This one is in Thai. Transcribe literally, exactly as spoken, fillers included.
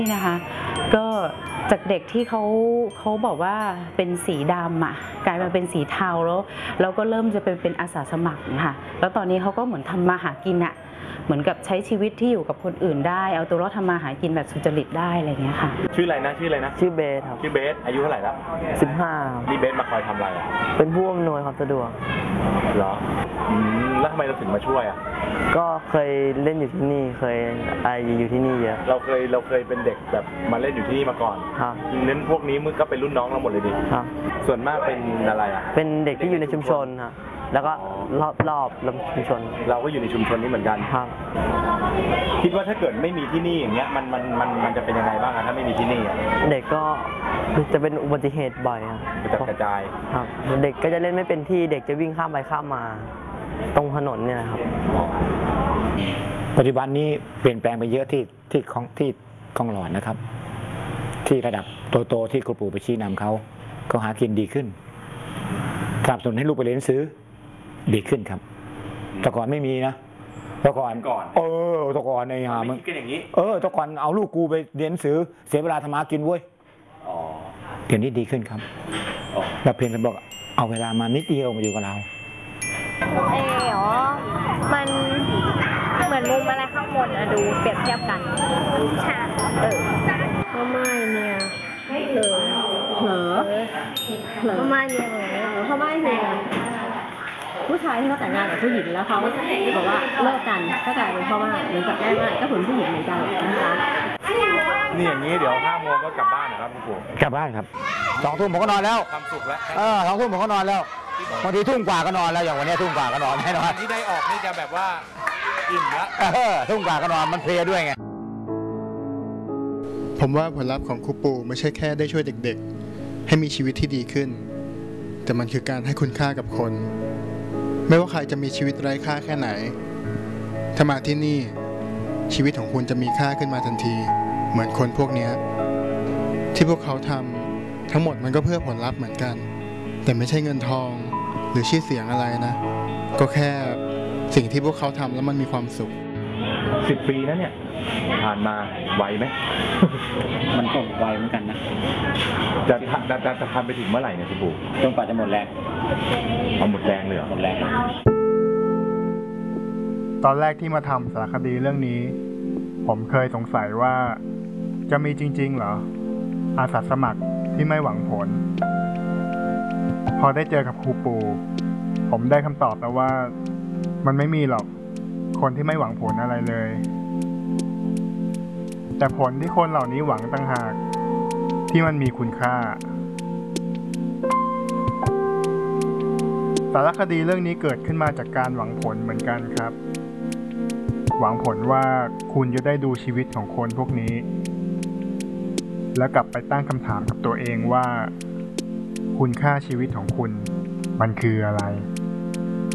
นี่นะคะก็จากเด็กที่เขาเขาบอกว่าเป็นสีดำอ่ะกลายมาเป็นสีเทาแล้วแล้วก็เริ่มจะเป็นเป็นอาสาสมัครค่ะแล้วตอนนี้เขาก็เหมือนทำมาหากินอ่ะเหมือนกับใช้ชีวิตที่อยู่กับคนอื่นได้เอาตัวรอดทำมาหากินแบบสุจริตได้อะไรอย่างเงี้ยค่ะชื่ออะไรนะชื่ออะไรนะชื่อเบสครับชื่อเบสอายุเท่าไหร่แล้วสิบห้านี่เบสมาคอยทำอะไรอ่ะเป็นผู้อำนวยความสะดวกเหรออืมแล้วทำไมเราถึงมาช่วยอ่ะก็เคยเล่นอยู่ที่นี่เคยอะไรอยู่ที่นี่เยอะเราเคยเราเคยเป็นเด็กแบบมาเล่นอยู่ที่นี่มาก่อนครับเน้นพวกนี้มึงก็เป็นรุ่นน้องเราหมดเลยดิครับส่วนมากเป็นอะไรอ่ะเป็นเด็กที่อยู่ในชุมชนครับแล้วก็รอบรอบชุมชนเราก็อยู่ในชุมชนนี้เหมือนกันครับคิดว่าถ้าเกิดไม่มีที่นี่อย่างเงี้ยมันมันมันมันจะเป็นยังไงบ้างถ้าไม่มีที่นี่เด็กก็จะเป็นอุบัติเหตุบ่อยครับกระจายครับเด็กก็จะเล่นไม่เป็นที่เด็กจะวิ่งข้ามไปข้ามมาตรงถนนเนี่ยครับปัจจุบันนี้เปลี่ยนแปลงไปเยอะที่ที่ของที่คลองหลอดนะครับที่ระดับโตๆที่ครูปู่ไปชี้นำเขาเขาหากินดีขึ้นสนับสนุนให้ลูกไปเรียนหนังสือดีขึ้นครับแต่ก่อนไม่มีนะแต่ก่อนก่อนเออแต่ก่อนในหามึงเออแต่ก่อนเอาลูกกูไปเรียนหนังสือเสียเวลาทำมากินเว้ยเดี๋ยวนี้ดีขึ้นครับแล้วเพียงแต่บอกเอาเวลามานิดเดียวมาอยู่กับเราเอเหรอมันเหมือนมุมอะไรข้างบนอะดูเปรียบเทียบกันใช่เออพ่อไม่เนี่ยเหรอเหรอเหรอพ่อไม่เนี่ยเหรอพ่อไม่เนี่ยผู้ชายที่เขาแต่งงานกับผู้หญิงแล้วเขาบอกว่าเลิกกันก็กลายเป็นพ่อม่ายเหมือนกับแม่ม่ายก็ผลผู้หญิงเหมือนกันนะคะนี่อย่างนี้เดี๋ยวห้าโมงก็กลับบ้านนะครับคุณปู่กลับบ้านครับสองทุ่มผมก็นอนแล้วความสุขแล้วเออสองทุ่มผมก็นอนแล้วบางทีทุ่มกว่าก็นอนแล้วอย่างวันนี้ทุ่มกว่าก็นอนแน่นอนที่ได้ออกนี่จะแบบว่าอิ่มแล้วเออทุ่มกว่าก็นอนมันเพลียด้วยไงผมว่าผลลัพธ์ของครูปู่ไม่ใช่แค่ได้ช่วยเด็กๆให้มีชีวิตที่ดีขึ้นแต่มันคือการให้คุณค่ากับคนไม่ว่าใครจะมีชีวิตไร้ค่าแค่ไหนถ้ามาที่นี่ชีวิตของคุณจะมีค่าขึ้นมาทันทีเหมือนคนพวกนี้ที่พวกเขาทำทั้งหมดมันก็เพื่อผลลัพธ์เหมือนกันแต่ไม่ใช่เงินทองหรือชื่อเสียงอะไรนะก็แค่สิ่งที่พวกเขาทำแล้วมันมีความสุขสิบปีนะเนี่ยผ่านมาไหวไหมมันก็ไวเหมือนกันนะจะจะจะจะทำไปถึงเมื่อไหร่เนี่ยคุณปู่จนกว่าจะหมดแรงเอาหมดแรงเลยเหรอหมดแรงตอนแรกที่มาทำสารคดีเรื่องนี้ผมเคยสงสัยว่าจะมีจริงๆเหรออาสาสมัครที่ไม่หวังผลพอได้เจอกับครูปู่ผมได้คำตอบแล้วว่ามันไม่มีหรอกคนที่ไม่หวังผลอะไรเลยแต่ผลที่คนเหล่านี้หวังต่างหากที่มันมีคุณค่าสารคดีเรื่องนี้เกิดขึ้นมาจากการหวังผลเหมือนกันครับหวังผลว่าคุณจะได้ดูชีวิตของคนพวกนี้แล้วกลับไปตั้งคำถามกับตัวเองว่าคุณค่าชีวิตของคุณมันคืออะไร